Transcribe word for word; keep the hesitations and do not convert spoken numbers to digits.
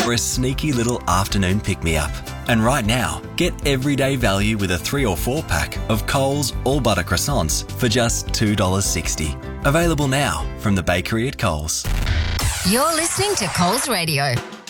for a sneaky little afternoon pick-me-up. And right now, get everyday value with a three or four pack of Coles all butter croissants for just two dollars sixty. Available now from the bakery at Coles. You're listening to Coles Radio.